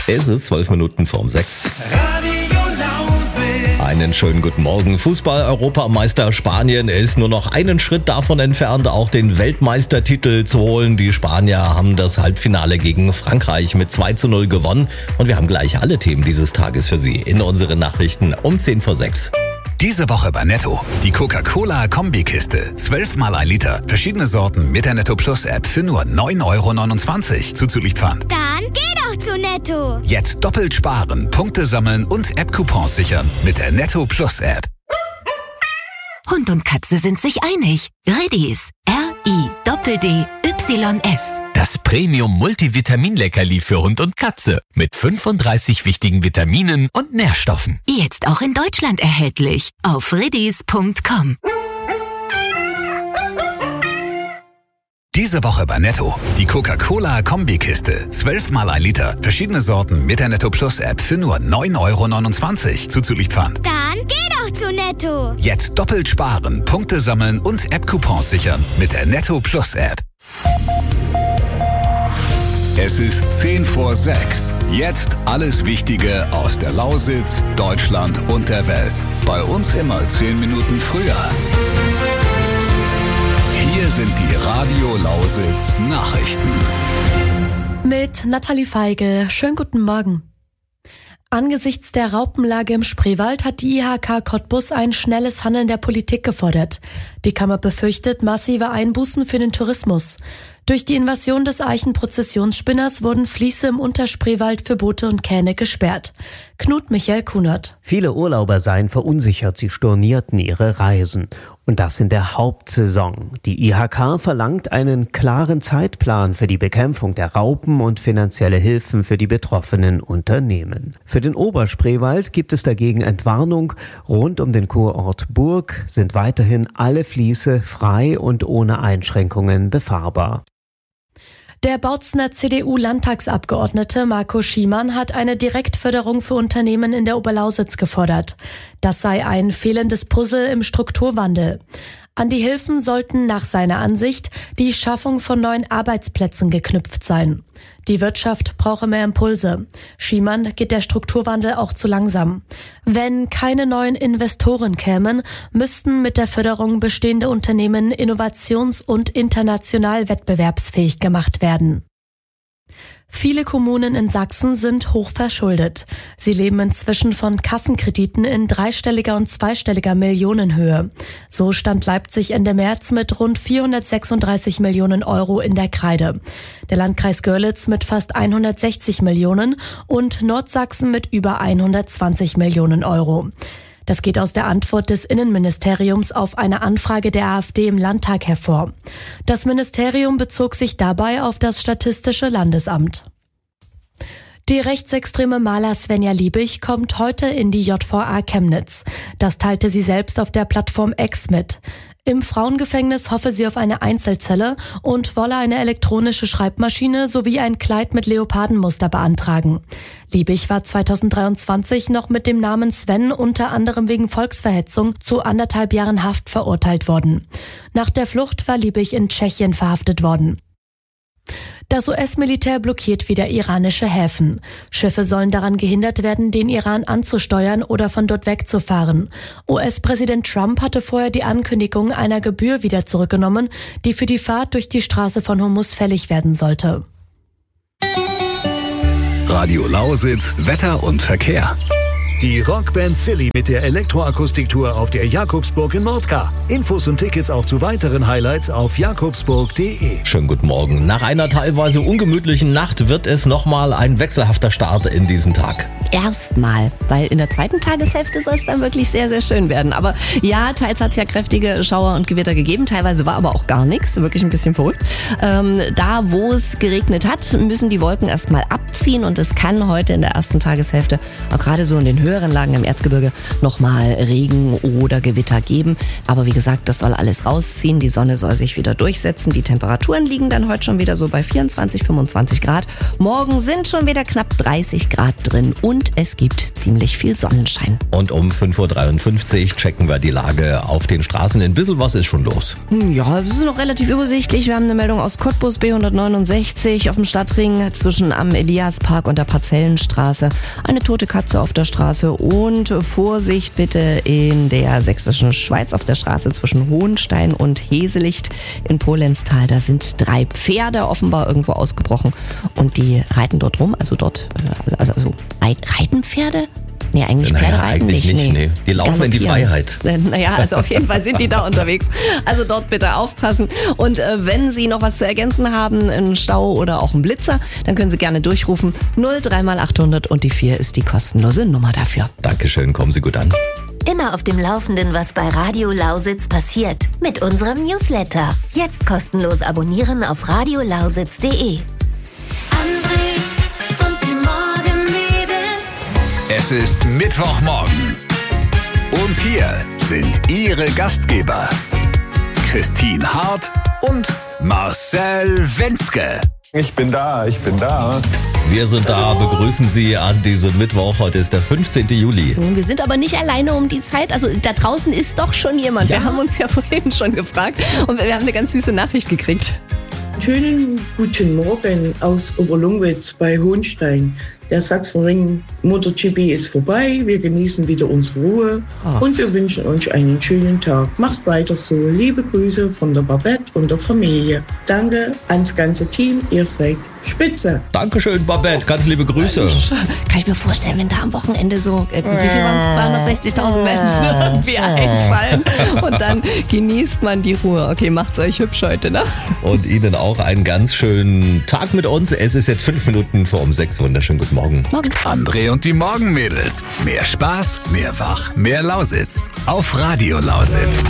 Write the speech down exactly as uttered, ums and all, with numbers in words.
Es ist zwölf Minuten vorm sechs. Radio Lausitz. Einen schönen guten Morgen. Fußball-Europameister Spanien ist nur noch einen Schritt davon entfernt, auch den Weltmeistertitel zu holen. Die Spanier haben das Halbfinale gegen Frankreich mit zwei zu null gewonnen. Und wir haben gleich alle Themen dieses Tages für Sie in unseren Nachrichten um zehn vor sechs. Diese Woche bei Netto. Die Coca-Cola-Kombikiste. zwölf mal ein Liter. Verschiedene Sorten mit der Netto Plus App für nur neun Euro neunundzwanzig. Zuzüglich Pfand. Dann geh doch zu Netto. Jetzt doppelt sparen, Punkte sammeln und App-Coupons sichern mit der Netto Plus App. Hund und Katze sind sich einig. Riddies. R I D D Y S. Das Premium-Multivitamin-Leckerli für Hund und Katze mit fünfunddreißig wichtigen Vitaminen und Nährstoffen. Jetzt auch in Deutschland erhältlich. Auf riddies punkt com. Diese Woche bei Netto. Die Coca-Cola-Kombikiste. zwölf mal ein Liter. Verschiedene Sorten mit der Netto Plus App für nur neun Euro neunundzwanzig. Zuzüglich Pfand. Dann geh doch zu Netto. Jetzt doppelt sparen, Punkte sammeln und App-Coupons sichern mit der Netto Plus App. Es ist zehn vor sechs. Jetzt alles Wichtige aus der Lausitz, Deutschland und der Welt. Bei uns immer zehn Minuten früher. Hier sind die Radio Lausitz Nachrichten. Mit Nathalie Feige. Schönen guten Morgen. Angesichts der Raupenlage im Spreewald hat die I H K Cottbus ein schnelles Handeln der Politik gefordert. Die Kammer befürchtet massive Einbußen für den Tourismus. Durch die Invasion des Eichenprozessionsspinners wurden Fließe im Unterspreewald für Boote und Kähne gesperrt. Knut Michael Kunert. Viele Urlauber seien verunsichert, sie stornierten ihre Reisen. Und das in der Hauptsaison. Die I H K verlangt einen klaren Zeitplan für die Bekämpfung der Raupen und finanzielle Hilfen für die betroffenen Unternehmen. Für den Oberspreewald gibt es dagegen Entwarnung. Rund um den Kurort Burg sind weiterhin alle Fließe frei und ohne Einschränkungen befahrbar. Der Bautzener C D U-Landtagsabgeordnete Marco Schiemann hat eine Direktförderung für Unternehmen in der Oberlausitz gefordert. Das sei ein fehlendes Puzzle im Strukturwandel. An die Hilfen sollten nach seiner Ansicht die Schaffung von neuen Arbeitsplätzen geknüpft sein. Die Wirtschaft brauche mehr Impulse. Schiemann geht der Strukturwandel auch zu langsam. Wenn keine neuen Investoren kämen, müssten mit der Förderung bestehende Unternehmen innovations- und international wettbewerbsfähig gemacht werden. Viele Kommunen in Sachsen sind hoch verschuldet. Sie leben inzwischen von Kassenkrediten in dreistelliger und zweistelliger Millionenhöhe. So stand Leipzig Ende März mit rund vierhundertsechsunddreißig Millionen Euro in der Kreide. Der Landkreis Görlitz mit fast hundertsechzig Millionen und Nordsachsen mit über hundertzwanzig Millionen Euro. Das geht aus der Antwort des Innenministeriums auf eine Anfrage der AfD im Landtag hervor. Das Ministerium bezog sich dabei auf das Statistische Landesamt. Die rechtsextreme Maler Svenja Liebig kommt heute in die J V A Chemnitz. Das teilte sie selbst auf der Plattform X mit. Im Frauengefängnis hoffe sie auf eine Einzelzelle und wolle eine elektronische Schreibmaschine sowie ein Kleid mit Leopardenmuster beantragen. Liebig war zweitausenddreiundzwanzig noch mit dem Namen Sven unter anderem wegen Volksverhetzung zu anderthalb Jahren Haft verurteilt worden. Nach der Flucht war Liebig in Tschechien verhaftet worden. Das U S-Militär blockiert wieder iranische Häfen. Schiffe sollen daran gehindert werden, den Iran anzusteuern oder von dort wegzufahren. U S-Präsident Trump hatte vorher die Ankündigung einer Gebühr wieder zurückgenommen, die für die Fahrt durch die Straße von Hormuz fällig werden sollte. Radio Lausitz, Wetter und Verkehr. Die Rockband Silly mit der Elektroakustiktour auf der Jakobsburg in Mordka. Infos und Tickets auch zu weiteren Highlights auf jakobsburg punkt de. Schönen guten Morgen. Nach einer teilweise ungemütlichen Nacht wird es nochmal ein wechselhafter Start in diesen Tag. Erstmal, weil in der zweiten Tageshälfte soll es dann wirklich sehr, sehr schön werden. Aber ja, teils hat es ja kräftige Schauer und Gewitter gegeben, teilweise war aber auch gar nichts, wirklich ein bisschen verrückt. Ähm, da, wo es geregnet hat, müssen die Wolken erstmal abziehen und es kann heute in der ersten Tageshälfte auch gerade so in den Höhe höheren Lagen im Erzgebirge nochmal Regen oder Gewitter geben. Aber wie gesagt, das soll alles rausziehen. Die Sonne soll sich wieder durchsetzen. Die Temperaturen liegen dann heute schon wieder so bei vierundzwanzig, fünfundzwanzig Grad. Morgen sind schon wieder knapp dreißig Grad drin und es gibt ziemlich viel Sonnenschein. Und um fünf Uhr dreiundfünfzig checken wir die Lage auf den Straßen. In Bissel, was ist schon los? Ja, es ist noch relativ übersichtlich. Wir haben eine Meldung aus Cottbus, B hundertneunundsechzig auf dem Stadtring zwischen am Eliaspark und der Parzellenstraße. Eine tote Katze auf der Straße und Vorsicht bitte in der sächsischen Schweiz auf der Straße zwischen Hohenstein und Heselicht in Polenztal. Da sind drei Pferde offenbar irgendwo ausgebrochen und die reiten dort rum. Also dort, also, also reiten Pferde? Nee, eigentlich naja, Pferde reiten eigentlich nicht. nicht nee. Nee. Die laufen in die Freiheit. Naja, also auf jeden Fall sind die da unterwegs. Also dort bitte aufpassen. Und äh, wenn Sie noch was zu ergänzen haben, einen Stau oder auch einen Blitzer, dann können Sie gerne durchrufen. null drei mal achthundert und die vier ist die kostenlose Nummer dafür. Dankeschön, kommen Sie gut an. Immer auf dem Laufenden, was bei Radio Lausitz passiert. Mit unserem Newsletter. Jetzt kostenlos abonnieren auf radiolausitz punkt de. Es ist Mittwochmorgen. Und hier sind Ihre Gastgeber. Christine Hart und Marcel Wenzke. Ich bin da, ich bin da. Wir sind da, begrüßen Sie an diesem Mittwoch. Heute ist der fünfzehnten Juli. Wir sind aber nicht alleine um die Zeit. Also da draußen ist doch schon jemand. Ja. Wir haben uns ja vorhin schon gefragt und wir haben eine ganz süße Nachricht gekriegt. Schönen guten Morgen aus Oberlungwitz bei Hohenstein. Der Sachsenring MotoGP ist vorbei. Wir genießen wieder unsere Ruhe oh. und wir wünschen euch einen schönen Tag. Macht weiter so. Liebe Grüße von der Babette und der Familie. Danke ans ganze Team. Ihr seid spitze. Dankeschön, Babette. Ganz liebe Grüße. Kann ich mir vorstellen, wenn da am Wochenende so, äh, wie viel waren es, zweihundertsechzigtausend Menschen irgendwie einfallen und dann genießt man die Ruhe. Okay, macht's euch hübsch heute, ne? Und Ihnen auch einen ganz schönen Tag mit uns. Es ist jetzt fünf Minuten vor um sechs. Wunderschönen guten Morgen. Morgen. André und die Morgenmädels. Mehr Spaß, mehr Wach, mehr Lausitz. Auf Radio Lausitz.